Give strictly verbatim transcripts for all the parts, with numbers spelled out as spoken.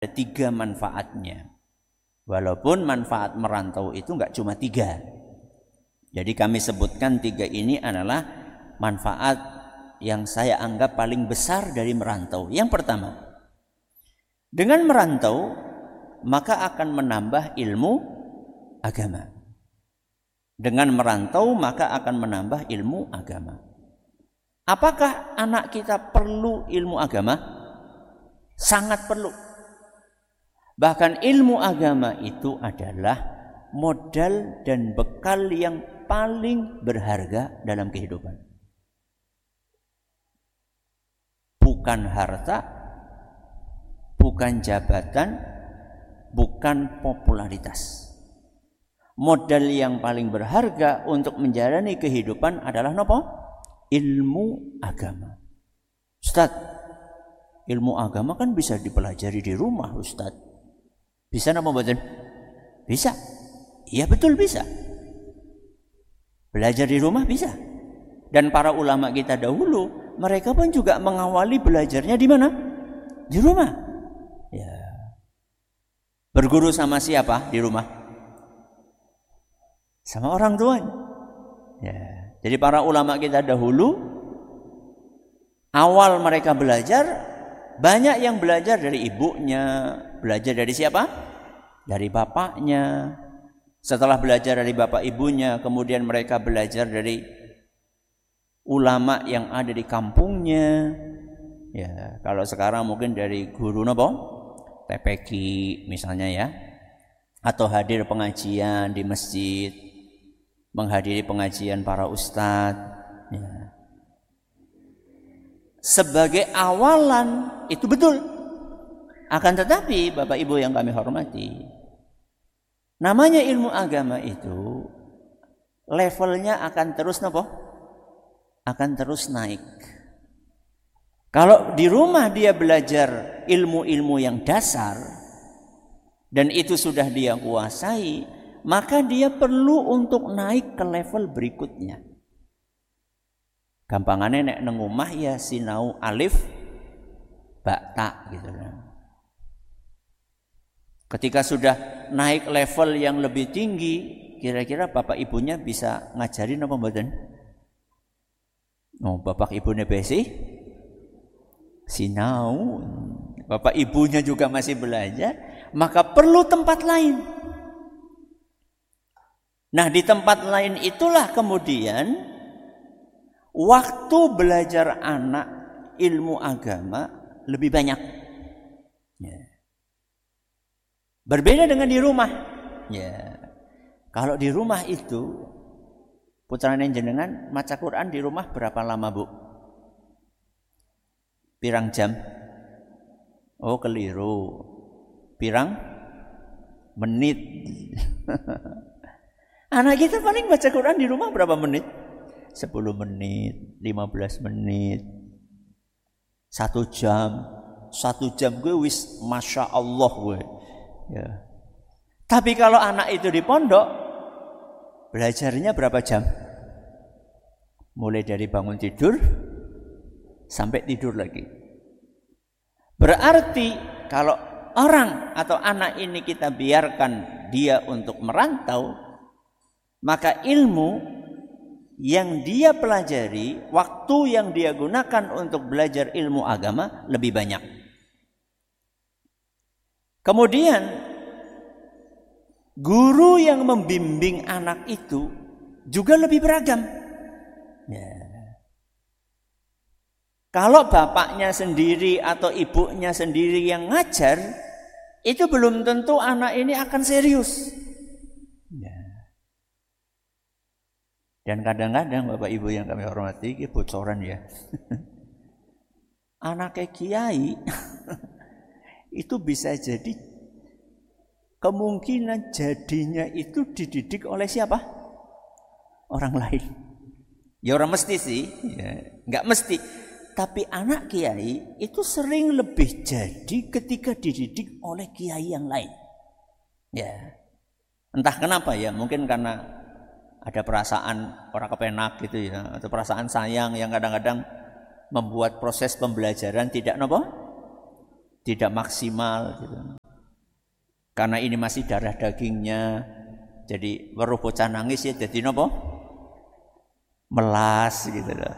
Ada tiga manfaatnya. Walaupun manfaat merantau itu enggak cuma tiga. Jadi kami sebutkan tiga ini adalah manfaat yang saya anggap paling besar dari merantau. Yang pertama, dengan merantau maka akan menambah ilmu agama. Dengan merantau maka akan menambah ilmu agama. Apakah anak kita perlu ilmu agama? Sangat perlu. Bahkan ilmu agama itu adalah modal dan bekal yang paling berharga dalam kehidupan. Bukan harta, bukan jabatan, bukan popularitas. Modal yang paling berharga untuk menjalani kehidupan adalah nopo? Ilmu agama. Ustaz, ilmu agama kan bisa dipelajari di rumah, Ustaz. Bisa napa mboten? Bisa. Iya betul bisa. Belajar di rumah bisa. Dan para ulama kita dahulu, mereka pun juga mengawali belajarnya di mana? Di rumah. Ya. Berguru sama siapa di rumah? Sama orang tuanya. Ya. Jadi para ulama kita dahulu, awal mereka belajar, banyak yang belajar dari ibunya. Belajar dari siapa? Dari bapaknya. Setelah belajar dari bapak ibunya, kemudian mereka belajar dari ulama yang ada di kampungnya. Ya, kalau sekarang mungkin dari guru nopo? T P Q misalnya ya. Atau hadir pengajian di masjid, menghadiri pengajian para ustadz. Ya. Sebagai awalan itu betul. Akan tetapi Bapak Ibu yang kami hormati, namanya ilmu agama itu levelnya akan terus nopo? Akan terus naik. Kalau di rumah dia belajar ilmu-ilmu yang dasar dan itu sudah dia kuasai, maka dia perlu untuk naik ke level berikutnya. Gampangannya nek nang omah ya sinau alif ba ta gitu kan. Ketika sudah naik level yang lebih tinggi, kira-kira bapak ibunya bisa ngajarin apa mboten? Oh, bapak ibunya besi sinau, bapak ibunya juga masih belajar, maka perlu tempat lain. Nah, di tempat lain itulah kemudian waktu belajar anak ilmu agama lebih banyak. Ya. Berbeda dengan di rumah. Ya. Kalau di rumah itu putrane jenengan maca Quran di rumah berapa lama, Bu? Pirang jam? Oh, keliru. Pirang menit. Anak kita paling baca Quran di rumah berapa menit? sepuluh menit, lima belas menit. Satu jam. Satu jam gue wis Masya Allah gue. Ya. Tapi kalau anak itu di pondok, belajarnya berapa jam? Mulai dari bangun tidur sampai tidur lagi. Berarti kalau orang atau anak ini kita biarkan dia untuk merantau, maka ilmu yang dia pelajari, waktu yang dia gunakan untuk belajar ilmu agama lebih banyak. Kemudian guru yang membimbing anak itu juga lebih beragam. Ya. Kalau bapaknya sendiri atau ibunya sendiri yang ngajar, itu belum tentu anak ini akan serius. Ya. Dan kadang-kadang Bapak Ibu yang kami hormati, ini bocoran ya. Anaknya kiai itu bisa jadi kemungkinan jadinya itu dididik oleh siapa? Orang lain. Ya orang mesti sih, ya, nggak mesti. Tapi anak kiai itu sering lebih jadi ketika dididik oleh kiai yang lain. Ya, entah kenapa ya, mungkin karena ada perasaan orang kepenak gitu ya, atau perasaan sayang yang kadang-kadang membuat proses pembelajaran tidak nopo tidak maksimal gitu. Karena ini masih darah dagingnya, jadi weruh bocah nangis ya jadi nopo? Melas gitu loh.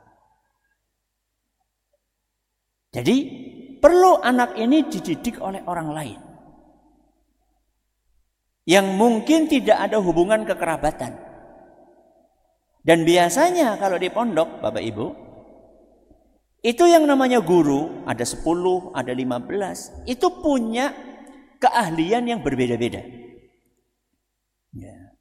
Jadi perlu anak ini dididik oleh orang lain yang mungkin tidak ada hubungan kekerabatan. Dan biasanya kalau di pondok, Bapak Ibu, itu yang namanya guru, ada sepuluh, ada lima belas, itu punya keahlian yang berbeda-beda. Ya.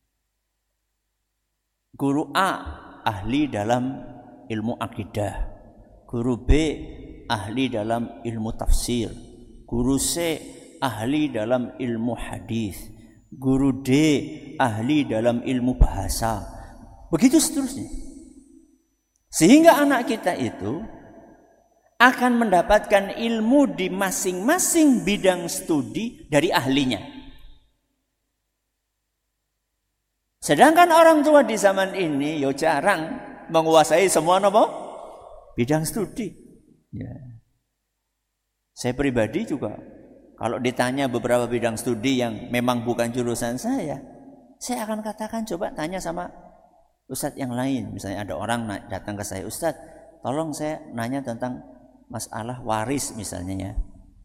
Guru A ahli dalam ilmu akidah, guru B ahli dalam ilmu tafsir, guru C ahli dalam ilmu hadis, guru D ahli dalam ilmu bahasa, begitu seterusnya. Sehingga anak kita itu akan mendapatkan ilmu di masing-masing bidang studi dari ahlinya. Sedangkan orang tua di zaman ini yo jarang menguasai semua apa? Bidang studi. Ya. Saya pribadi juga kalau ditanya beberapa bidang studi yang memang bukan jurusan saya, saya akan katakan coba tanya sama ustadz yang lain. Misalnya ada orang datang ke saya, ustadz, tolong saya nanya tentang masalah waris misalnya ya.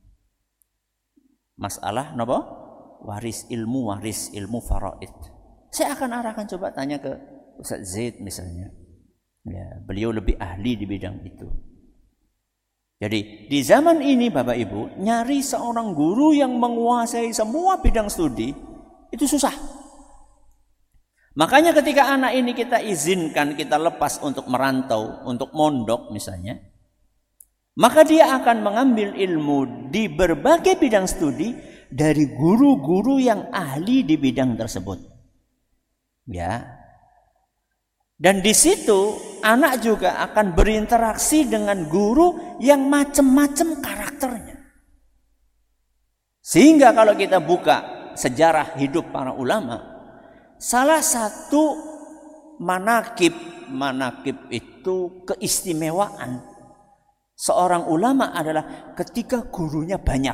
Masalah apa? Waris, ilmu waris, ilmu faraid. Saya akan arahkan coba tanya ke Ustadz Zaid misalnya. Ya, beliau lebih ahli di bidang itu. Jadi di zaman ini Bapak Ibu, nyari seorang guru yang menguasai semua bidang studi itu susah. Makanya ketika anak ini kita izinkan, kita lepas untuk merantau, untuk mondok misalnya, maka dia akan mengambil ilmu di berbagai bidang studi dari guru-guru yang ahli di bidang tersebut. Ya. Dan di situ anak juga akan berinteraksi dengan guru yang macam-macam karakternya. Sehingga kalau kita buka sejarah hidup para ulama, salah satu manakib, manakib itu keistimewaan seorang ulama adalah ketika gurunya banyak.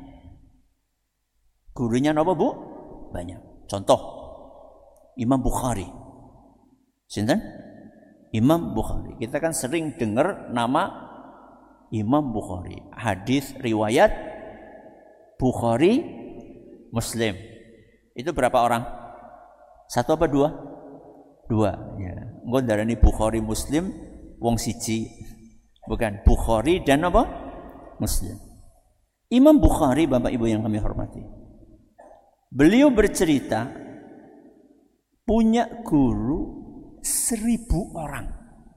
Gurunya apa Bu? Banyak. Contoh, Imam Bukhari. Sinten? Imam Bukhari. Kita kan sering dengar nama Imam Bukhari. Hadis riwayat Bukhari Muslim. Itu berapa orang? Satu apa dua? Dua. Ya. Engko darani Bukhari Muslim wong siji. Bukan, Bukhari dan apa? Muslim. Imam Bukhari, Bapak Ibu yang kami hormati, beliau bercerita punya guru seribu orang.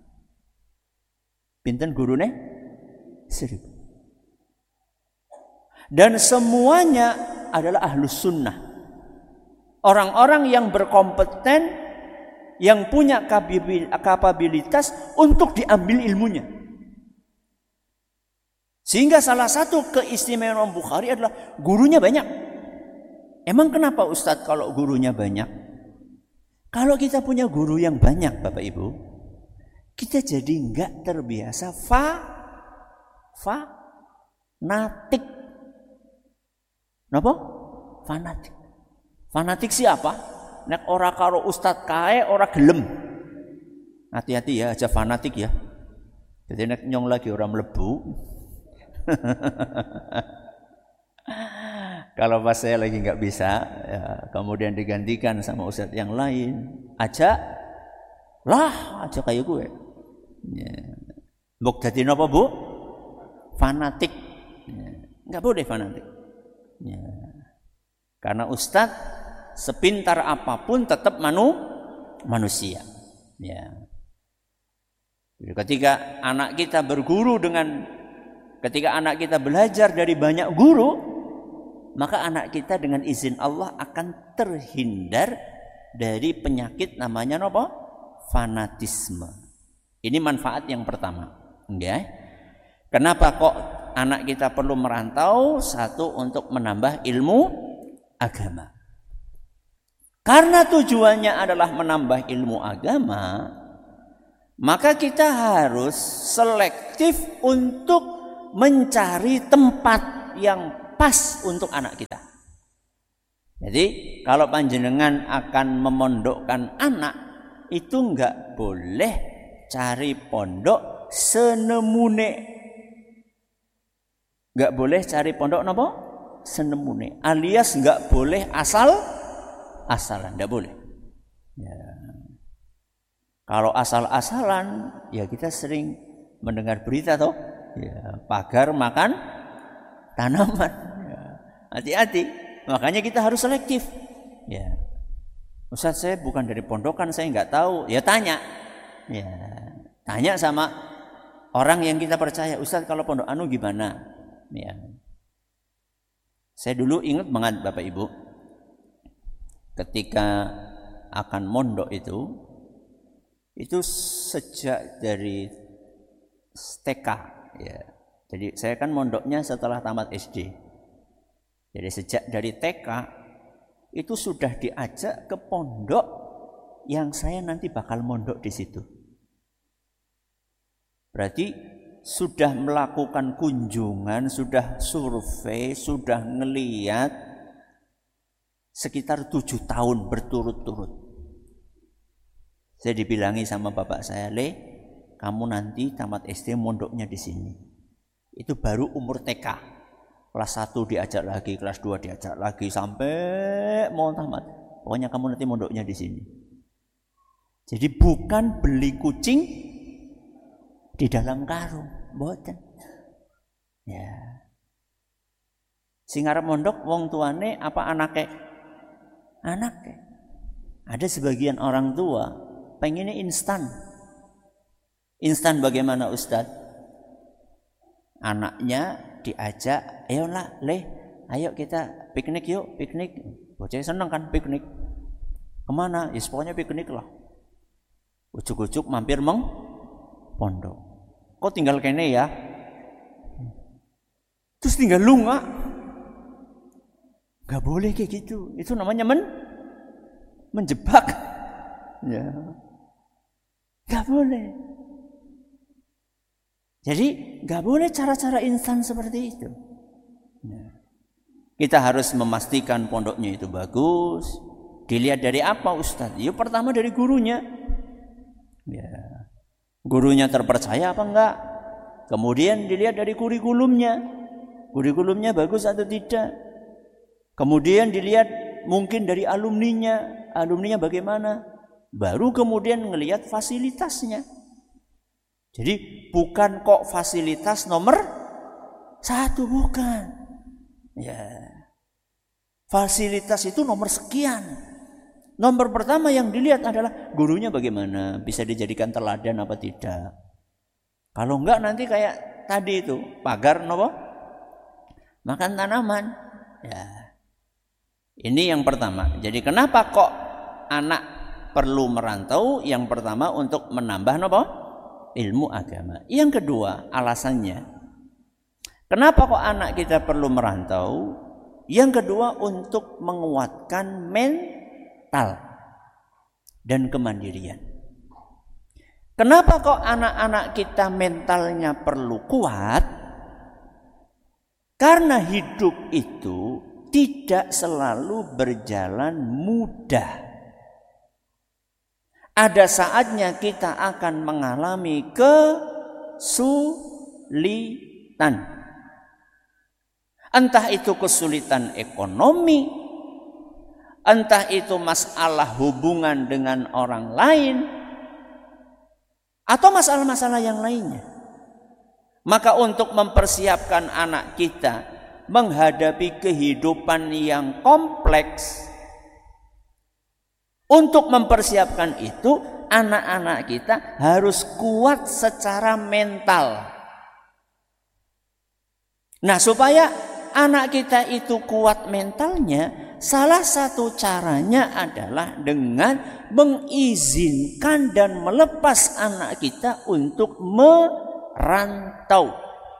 Pinten gurune? Seribu. Dan semuanya adalah ahlus sunnah. Orang-orang yang berkompeten, yang punya kapabilitas untuk diambil ilmunya. Sehingga salah satu keistimewaan Bukhari adalah gurunya banyak. Emang kenapa Ustadz kalau gurunya banyak? Kalau kita punya guru yang banyak Bapak Ibu, kita jadi enggak terbiasa fa fa natik. Napa? Fanatik. Fanatik siapa? Nek ora karo Ustadz kae ora gelem. Hati-hati ya aja fanatik ya. Jadi nek nyong lagi ora mlebu. Kalau pas saya lagi nggak bisa, ya, kemudian digantikan sama ustadz yang lain, aja lah, aja kayak gue. Ya. Mbok dadi napa Bu? Fanatik. Ya. Nggak boleh fanatik. Ya. Karena ustadz sepintar apapun tetap manu manusia. Ya. Jadi ketika anak kita berguru dengan, ketika anak kita belajar dari banyak guru, maka anak kita dengan izin Allah akan terhindar dari penyakit namanya apa? Fanatisme. Ini manfaat yang pertama. Ya. Kenapa kok anak kita perlu merantau? Satu, untuk menambah ilmu agama. Karena tujuannya adalah menambah ilmu agama, maka kita harus selektif untuk mencari tempat yang pas untuk anak kita. Jadi kalau panjenengan akan memondokkan anak, itu enggak boleh cari pondok senemune. Enggak boleh cari pondok napa? Senemune. Alias enggak boleh asal asalan, enggak boleh. Ya. Kalau asal-asalan, ya kita sering mendengar berita toh, ya, pagar makan tanaman. Ya. Hati-hati, makanya kita harus selektif. Ya. Ustaz, saya bukan dari pondokan, saya nggak tahu. Ya tanya, ya tanya sama orang yang kita percaya. Ustaz, kalau pondok anu gimana? Ya. Saya dulu ingat banget Bapak Ibu, ketika akan mondok itu. Itu sejak dari T K, ya. Jadi saya kan mondoknya setelah tamat S D. Jadi sejak dari T K itu sudah diajak ke pondok yang saya nanti bakal mondok di situ. Berarti sudah melakukan kunjungan, sudah survei, sudah ngeliat sekitar tujuh tahun berturut-turut. Saya dibilangi sama bapak saya, Le, kamu nanti tamat S D mondoknya di sini. Itu baru umur T K. Kelas satu diajak lagi, kelas dua diajak lagi, sampai mau tamat. Pokoknya kamu nanti mondoknya di sini. Jadi bukan beli kucing di dalam karung, mboten. Ya. Sing arep mondok wong tuane apa anake? Anake. Ada sebagian orang tua pengennya instan. Instan bagaimana Ustadz? Anaknya diajak, ayolah Le, ayo kita piknik yuk, piknik. Bocah seneng kan piknik. Kemana? Ya pokoknya piknik lah. Ujuk-ujuk mampir meng pondok. Kok tinggal kene ya? Terus tinggal lu nggak? Gak boleh kayak gitu. Itu namanya men menjebak. Ya. Gak boleh. Jadi gak boleh cara-cara instan seperti itu. Ya. Kita harus memastikan pondoknya itu bagus. Dilihat dari apa Ustaz? Ya pertama dari gurunya. Ya. Gurunya terpercaya apa enggak? Kemudian dilihat dari kurikulumnya. Kurikulumnya bagus atau tidak? Kemudian dilihat mungkin dari alumninya. Alumninya bagaimana? Baru kemudian ngelihat fasilitasnya. Jadi bukan kok fasilitas nomor satu, bukan. Ya, fasilitas itu nomor sekian. Nomor pertama yang dilihat adalah gurunya bagaimana, bisa dijadikan teladan apa tidak. Kalau enggak nanti kayak tadi itu pagar nopo makan tanaman. Ya, ini yang pertama. Jadi kenapa kok anak perlu merantau? Yang pertama untuk menambah nopo? Ilmu agama. Yang kedua alasannya, kenapa kok anak kita perlu merantau? Yang kedua untuk menguatkan mental dan kemandirian. Kenapa kok anak-anak kita mentalnya perlu kuat? Karena hidup itu tidak selalu berjalan mudah. Ada saatnya kita akan mengalami kesulitan. Entah itu kesulitan ekonomi, entah itu masalah hubungan dengan orang lain, atau masalah-masalah yang lainnya. Maka untuk mempersiapkan anak kita menghadapi kehidupan yang kompleks, untuk mempersiapkan itu, anak-anak kita harus kuat secara mental. Nah, supaya anak kita itu kuat mentalnya, salah satu caranya adalah dengan mengizinkan dan melepas anak kita untuk merantau.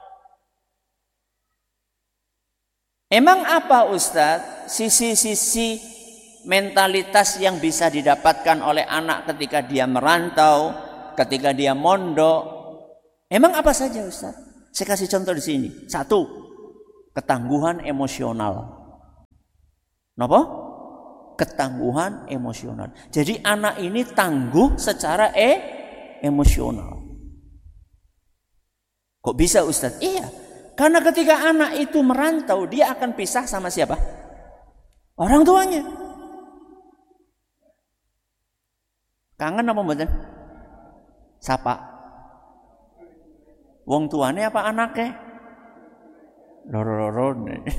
Emang apa Ustadz sisi-sisi mentalitas yang bisa didapatkan oleh anak ketika dia merantau, ketika dia mondok? Emang apa saja Ustaz? Saya kasih contoh di sini. Satu, Ketangguhan emosional. Napa? Ketangguhan emosional. Jadi anak ini tangguh secara e emosional. Kok bisa Ustaz? Iya. Karena ketika anak itu merantau, dia akan pisah sama siapa? Orang tuanya. Kangen apa mboten? Sapa? Wong tuane apa anaknya? Loro-loro.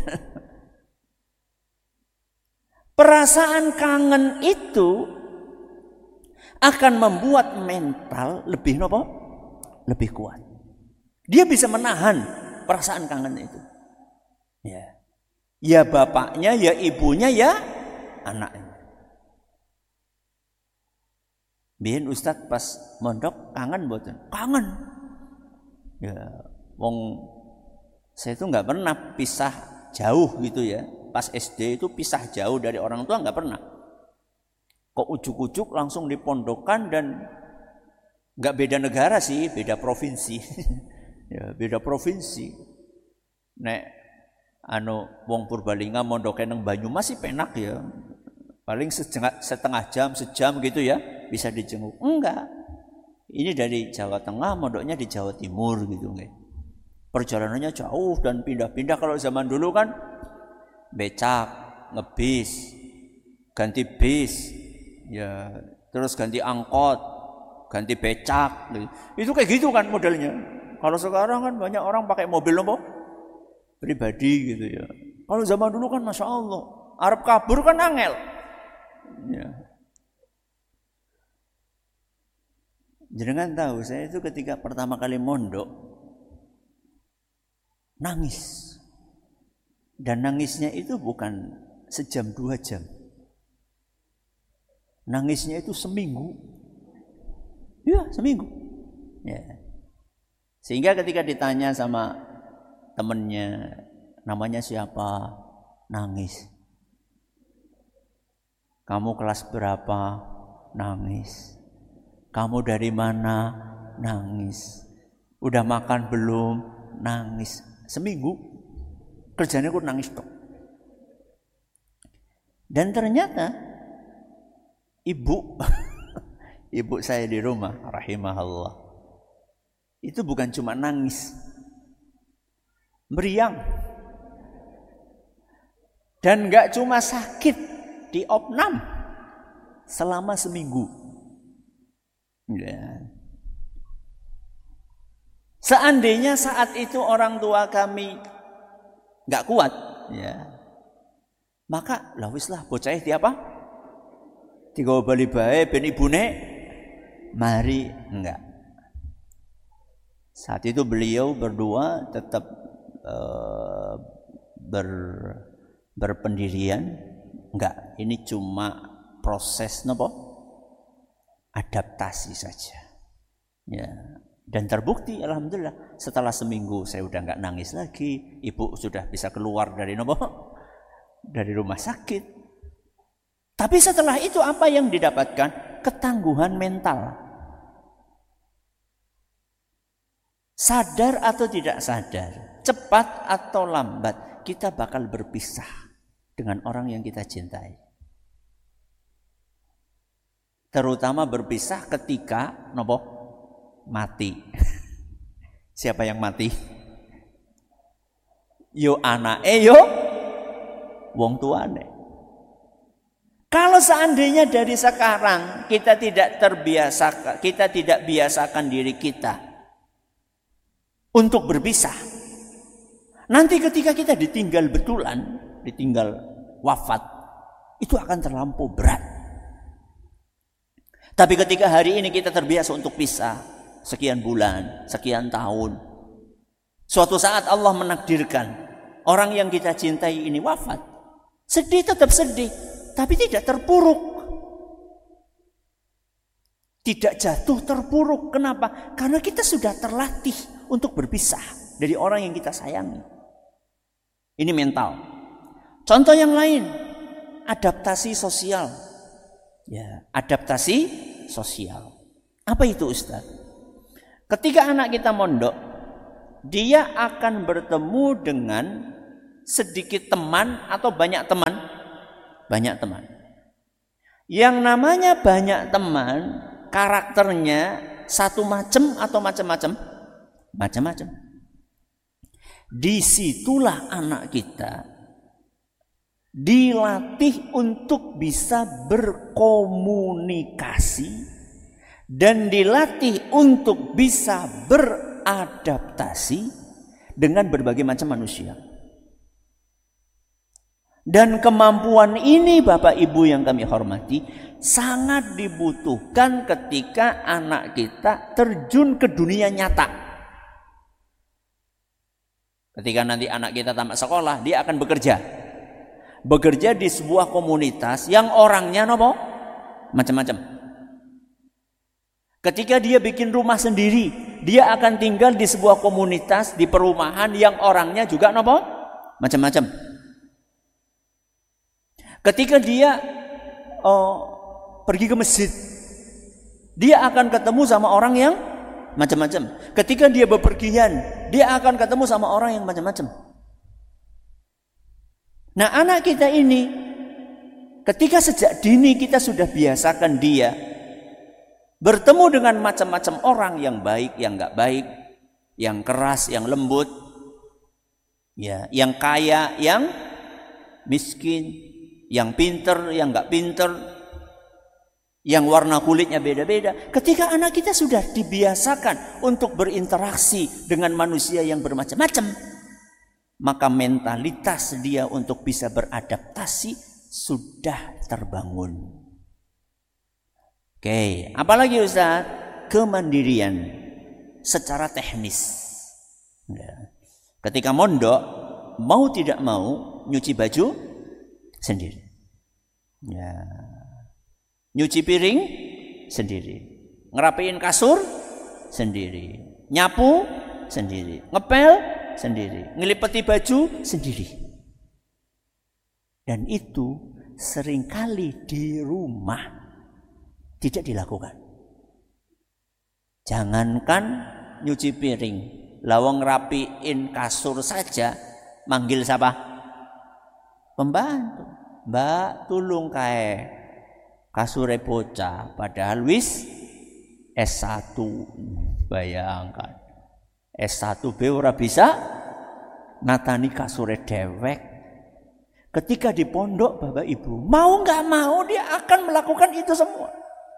Perasaan kangen itu akan membuat mental lebih nopo? Lebih kuat. Dia bisa menahan perasaan kangen itu. Ya. Ya bapaknya, ya ibunya, ya anaknya. Biyen Ustadz pas mondok kangen mboten? Kangen. Ya, wong saya itu nggak pernah pisah jauh gitu ya. Pas S D itu pisah jauh dari orang tua nggak pernah. Kok ujuk-ujuk langsung dipondokan dan nggak beda negara sih, beda provinsi. Ya, beda provinsi. Nek anu wong Purbalingga mondoknya nang Banyumas sih penak ya. Paling setengah, setengah jam, sejam gitu ya bisa dijenguk. Enggak. Ini dari Jawa Tengah, mondoknya di Jawa Timur gitu nggih. Perjalanannya jauh dan pindah-pindah. Kalau zaman dulu kan becak, ngebis, ganti bis, ya terus ganti angkot, ganti becak. Itu kayak gitu kan modelnya. Kalau sekarang kan banyak orang pakai mobil nopo pribadi gitu ya. Kalau zaman dulu kan masya Allah, Arab kabur kan angel. Ya. Jangan tahu, saya itu ketika pertama kali mondok nangis. Dan nangisnya itu bukan sejam dua jam. Nangisnya itu seminggu. Ya, seminggu. Ya. Sehingga ketika ditanya sama temennya, namanya siapa? Nangis. Kamu kelas berapa? Nangis. Kamu dari mana? Nangis. Udah makan belum? Nangis. Seminggu kerjanya aku nangis tok. Dan ternyata ibu ibu saya di rumah rahimahullah itu bukan cuma nangis, meriang. Dan enggak cuma sakit, diopnam selama seminggu. Ya. Seandainya saat itu orang tua kami nggak kuat, ya, maka lah wis lah bocah di apa? Tiga bali bae ben ibune mari enggak. Saat itu beliau berdua tetap uh, ber berpendirian, enggak. Ini cuma proses nopo? Adaptasi saja. Ya. Dan terbukti alhamdulillah setelah seminggu saya udah nggak nangis lagi, ibu sudah bisa keluar dari nopo dari rumah sakit. Tapi setelah itu apa yang didapatkan? Ketangguhan mental. Sadar atau tidak sadar, cepat atau lambat, kita bakal berpisah dengan orang yang kita cintai. Terutama berpisah ketika nopo mati. Siapa yang mati? Yo anake yo wong tuane. Kalau seandainya dari sekarang kita tidak terbiasa, kita tidak biasakan diri kita untuk berpisah. Nanti ketika kita ditinggal betulan, ditinggal wafat, itu akan terlampau berat. Tapi ketika hari ini kita terbiasa untuk pisah, sekian bulan, sekian tahun, suatu saat Allah menakdirkan orang yang kita cintai ini wafat, sedih tetap sedih, tapi tidak terpuruk, tidak jatuh terpuruk. Kenapa? Karena kita sudah terlatih untuk berpisah dari orang yang kita sayangi. Ini mental. Contoh yang lain, adaptasi sosial. Ya, adaptasi sosial. Apa itu Ustaz? Ketika anak kita mondok, dia akan bertemu dengan sedikit teman atau banyak teman? Banyak teman. Yang namanya banyak teman, karakternya satu macam atau macam-macam? Macam-macam. Disitulah anak kita dilatih untuk bisa berkomunikasi dan dilatih untuk bisa beradaptasi dengan berbagai macam manusia. Dan kemampuan ini Bapak Ibu yang kami hormati sangat dibutuhkan ketika anak kita terjun ke dunia nyata. Ketika nanti anak kita tamat sekolah, dia akan bekerja. Bekerja di sebuah komunitas yang orangnya nopo macam-macam. Ketika dia bikin rumah sendiri, dia akan tinggal di sebuah komunitas di perumahan yang orangnya juga nopo macam-macam. Ketika dia oh, pergi ke masjid, dia akan ketemu sama orang yang macam-macam. Ketika dia bepergian, dia akan ketemu sama orang yang macam-macam. Nah, anak kita ini ketika sejak dini kita sudah biasakan dia bertemu dengan macam-macam orang, yang baik, yang enggak baik, yang keras, yang lembut, ya, yang kaya, yang miskin, yang pinter, yang enggak pinter, yang warna kulitnya beda-beda. Ketika anak kita sudah dibiasakan untuk berinteraksi dengan manusia yang bermacam-macam, maka mentalitas dia untuk bisa beradaptasi sudah terbangun. Oke, apalagi Ustaz? Kemandirian secara teknis. Ketika mondok, mau tidak mau nyuci baju sendiri. Ya. Nyuci piring sendiri. Ngerapiin kasur sendiri. Nyapu sendiri. Ngepel sendiri, ngelipeti baju sendiri. Dan itu seringkali di rumah tidak dilakukan. Jangankan nyuci piring, lawang ngerapiin kasur saja manggil siapa? Pembantu. Mbak, tulung kae kasure bocah, padahal wis S satu. Bayangkan. S satu B ora bisa natani kasure dewek. Ketika di pondok Bapak Ibu, mau nggak mau dia akan melakukan itu semua.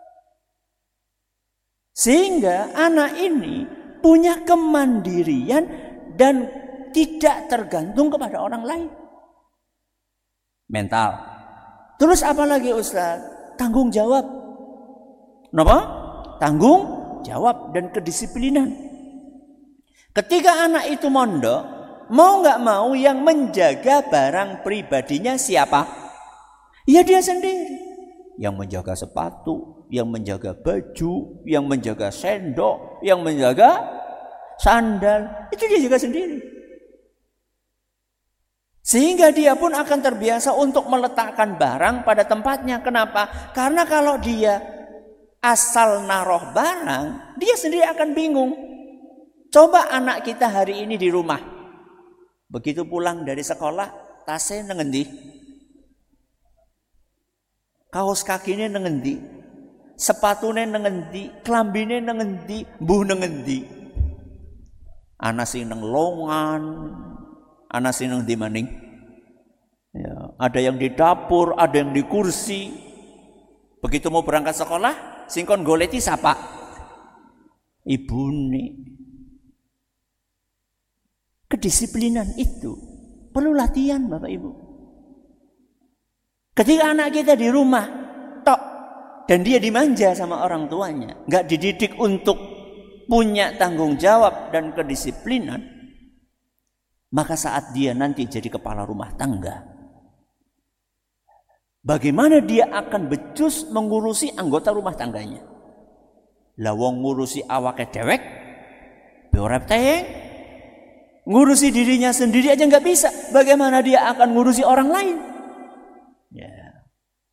Sehingga anak ini punya kemandirian dan tidak tergantung kepada orang lain. Mental. Terus apa lagi Ustaz? Tanggung jawab. Kenapa? Tanggung jawab dan kedisiplinan. Ketika anak itu mondok, mau nggak mau yang menjaga barang pribadinya siapa? Ya dia sendiri. Yang menjaga sepatu, yang menjaga baju, yang menjaga sendok, yang menjaga sandal, itu dia juga sendiri. Sehingga dia pun akan terbiasa untuk meletakkan barang pada tempatnya. Kenapa? Karena kalau dia asal naruh barang, dia sendiri akan bingung. Coba anak kita hari ini di rumah, begitu pulang dari sekolah, tasnya nengendi, kaos kakinya nengendi, sepatunya nengendi, kelambine nengendi, mbuh nengendi. Ana sing nang longan, ana sing nang di maning. Ya, ada yang di dapur, ada yang di kursi. Begitu mau berangkat sekolah, sing kon goleti sapa? Ibune. Kedisiplinan itu perlu latihan Bapak Ibu. Ketika anak kita di rumah tok dan dia dimanja sama orang tuanya, nggak dididik untuk punya tanggung jawab dan kedisiplinan, maka saat dia nanti jadi kepala rumah tangga, bagaimana dia akan becus mengurusi anggota rumah tangganya? Lawong ngurusi awake dewek, beorep teyeng. Ngurusi dirinya sendiri aja nggak bisa. Bagaimana dia akan ngurusi orang lain? Ya.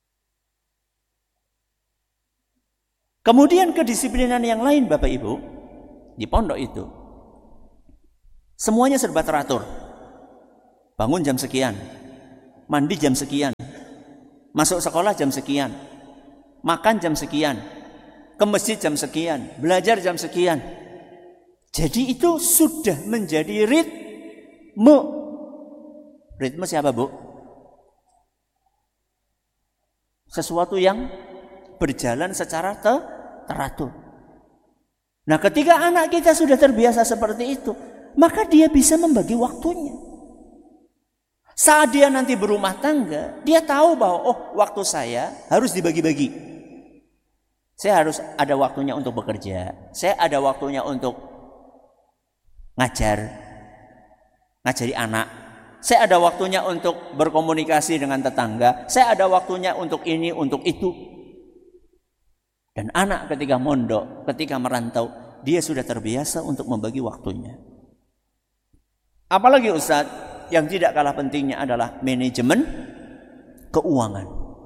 Kemudian kedisiplinan yang lain Bapak Ibu di pondok itu semuanya serba teratur. bangun jam sekian, mandi jam sekian, masuk sekolah jam sekian, makan jam sekian, ke masjid jam sekian, belajar jam sekian. Jadi itu sudah menjadi ritme. Ritme siapa, Bu? Sesuatu yang berjalan secara te- teratur. Nah, ketika anak kita sudah terbiasa seperti itu, maka dia bisa membagi waktunya. Saat dia nanti berumah tangga, dia tahu bahwa oh, waktu saya harus dibagi-bagi. Saya harus ada waktunya untuk bekerja. Saya ada waktunya untuk ngajar, ngajari anak. Saya ada waktunya untuk berkomunikasi dengan tetangga. Saya ada waktunya untuk ini, untuk itu. Dan anak ketika mondok, ketika merantau, dia sudah terbiasa untuk membagi waktunya. Apalagi Ustadz, yang tidak kalah pentingnya adalah manajemen keuangan.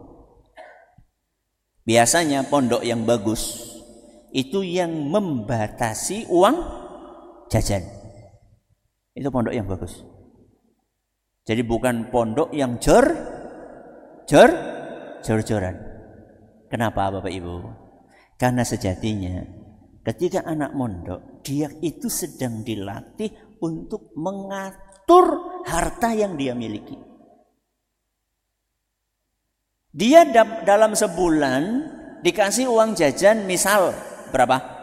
Biasanya pondok yang bagus itu yang membatasi uang jajan. Itu pondok yang bagus. Jadi bukan pondok yang jor, jor, jor-joran. Kenapa Bapak Ibu? Karena sejatinya ketika anak mondok, dia itu sedang dilatih untuk mengatur harta yang dia miliki. Dia dalam sebulan dikasih uang jajan misal berapa?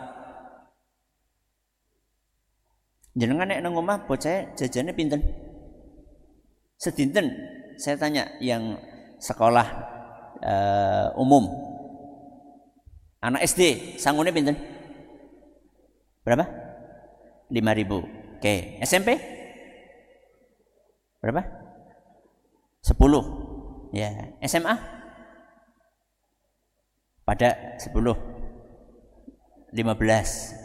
Jenengan nek nang omah bocah jajannya pinten? Sedinten. Saya tanya yang sekolah uh, umum. Anak S D sanggune pinten? Berapa? lima ribu. Oke, S M P? Berapa? sepuluh. Ya, S M A? Pada sepuluh. lima belas.